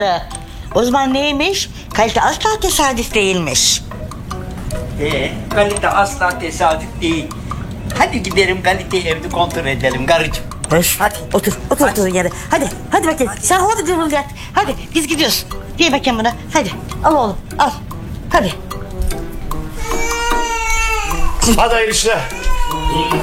O zaman neymiş? Kalite asla tesadüf değilmiş. Kalite asla tesadüf değil. Hadi gidelim kaliteyi evde kontrol edelim karıcığım. Hoş. Hadi. Otur otur yere. Hadi bakayım. Sen hadi durul yat. Hadi biz gidiyoruz. Diye bakayım buna. Hadi al oğlum al. Hadi. Hadi hayırlı işler.